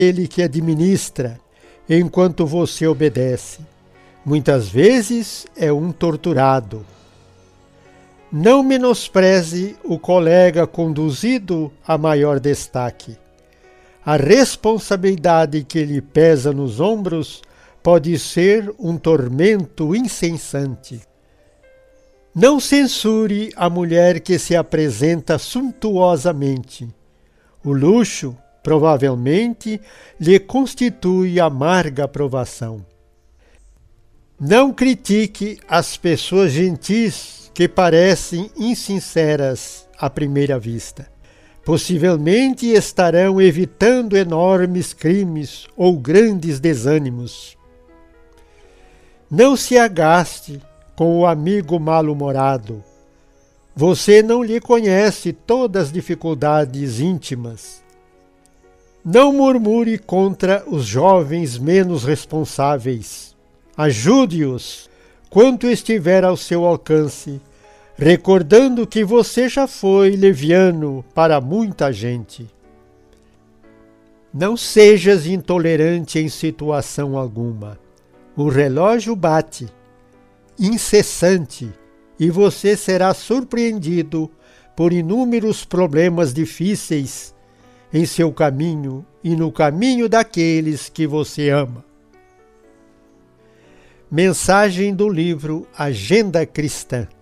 ele que administra, enquanto você obedece. Muitas vezes é um torturado. Não menospreze o colega conduzido a maior destaque. A responsabilidade que lhe pesa nos ombros pode ser um tormento incessante. Não censure a mulher que se apresenta suntuosamente. O luxo, provavelmente, lhe constitui amarga provação. Não critique as pessoas gentis que parecem insinceras à primeira vista. Possivelmente estarão evitando enormes crimes ou grandes desânimos. Não se agaste com o amigo mal-humorado. Você não lhe conhece todas as dificuldades íntimas. Não murmure contra os jovens menos responsáveis. Ajude-os quanto estiver ao seu alcance, recordando que você já foi leviano para muita gente. Não sejas intolerante em situação alguma. O relógio bate, incessante, e você será surpreendido por inúmeros problemas difíceis em seu caminho e no caminho daqueles que você ama. Mensagem do livro Agenda Cristã.